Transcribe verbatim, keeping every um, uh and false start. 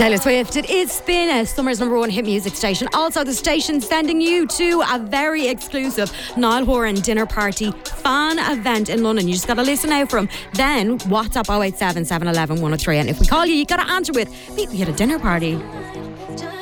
Taylor Swift, it is Spin, a summer's number one hit music station. Also, the station sending you to a very exclusive Niall Horan dinner party fan event in London. You just got to listen out for him. Then WhatsApp oh eight seven, seven one one, one oh three. And if we call you, you got to answer with, meet me at a dinner party.